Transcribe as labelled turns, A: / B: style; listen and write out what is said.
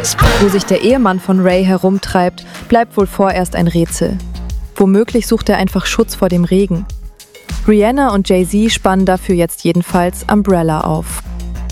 A: Wo sich der Ehemann von Ray herumtreibt, bleibt wohl vorerst ein Rätsel. Womöglich sucht er einfach Schutz vor dem Regen. Rihanna und Jay-Z spannen dafür jetzt jedenfalls Umbrella auf.